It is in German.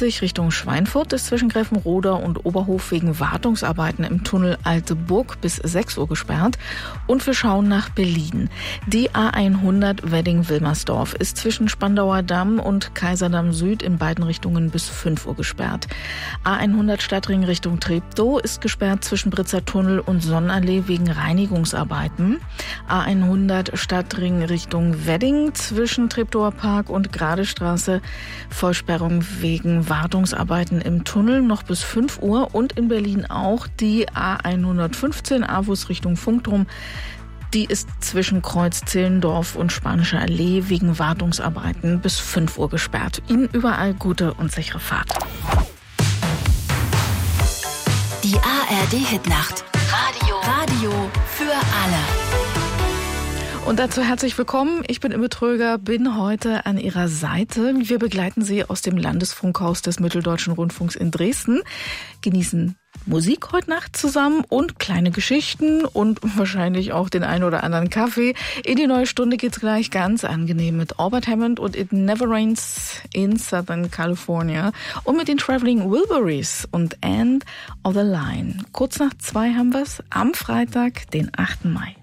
A70 Richtung Schweinfurt ist zwischen Greffenroda und Oberhof wegen Wartungsarbeiten im Tunnel Alte Burg bis 6 Uhr gesperrt. Und wir schauen nach Berlin. Die A100 Wedding-Wilmersdorf ist zwischen Spandauer Damm und Kaiserdamm Süd in beiden Richtungen bis 5 Uhr gesperrt. A100 Stadtring Richtung Treptow ist gesperrt zwischen Britzer Tunnel und Sonnenallee wegen Reinigungsarbeiten. A100 Stadtring Richtung Wedding zwischen Treptower Park und Gradestraße. Vollsperrung wegen Wartungsarbeiten im Tunnel noch bis 5 Uhr. Und in Berlin auch die A115 Avus Richtung Funkturm. Die ist zwischen Kreuz Zehlendorf und Spanische Allee wegen Wartungsarbeiten bis 5 Uhr gesperrt. Ihnen überall gute und sichere Fahrt. Die ARD-Hitnacht. Radio für alle. Und dazu herzlich willkommen. Ich bin Imme Tröger, bin heute an Ihrer Seite. Wir begleiten Sie aus dem Landesfunkhaus des Mitteldeutschen Rundfunks in Dresden, genießen Musik heute Nacht zusammen und kleine Geschichten und wahrscheinlich auch den einen oder anderen Kaffee. In die neue Stunde geht's gleich ganz angenehm mit Albert Hammond und It Never Rains in Southern California und mit den Traveling Wilburys und End of the Line. Kurz nach 2 haben wir's am Freitag, den 8. Mai.